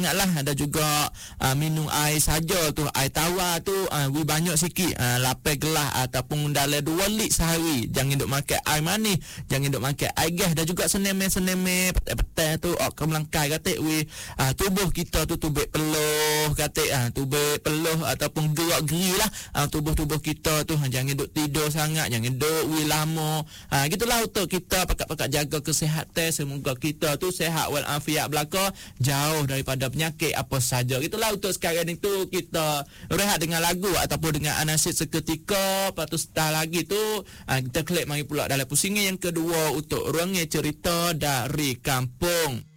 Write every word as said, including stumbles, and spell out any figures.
Ingatlah ada juga uh, minum air saja tu, air tawar tu uh, we banyak sikit, uh, lapan gelas ataupun dalam dua lit sehari. Jangan duk makan air manis, jangan duk makan air gas, dan juga seneme-seneme petai-petai tu ok kemelangkai kata we uh, tubuh kita tu tubuh peluh kata uh, tubuh peluh ataupun gerak-geri lah uh, tubuh-tubuh kita tu uh, jangan duk tidur sangat, jangan duk we lama. Uh, gitulah untuk kita pakat-pakat jaga kesihatan. Semoga kita tu sihat walafiat belaka, jauh daripada penyakit apa saja. Itulah untuk sekarang itu kita rehat dengan lagu ataupun dengan anasid seketika. Lepas tu setelah lagi tu uh, kita klik mari pula dalam pusingan yang kedua untuk ruangnya cerita dari kampung.